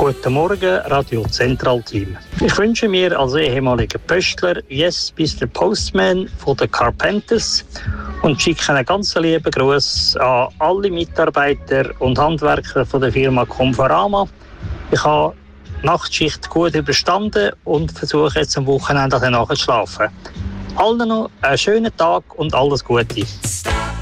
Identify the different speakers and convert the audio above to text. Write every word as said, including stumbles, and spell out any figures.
Speaker 1: Guten Morgen, Radio Central Team. Ich wünsche mir als ehemaliger Pöstler Yes, bis der Postman von den Carpenters und schicke einen ganz lieben Gruß an alle Mitarbeiter und Handwerker von der Firma Conforama. Ich habe die Nachtschicht gut überstanden und versuche jetzt am Wochenende nachher zu schlafen. Allen noch einen schönen Tag und alles Gute.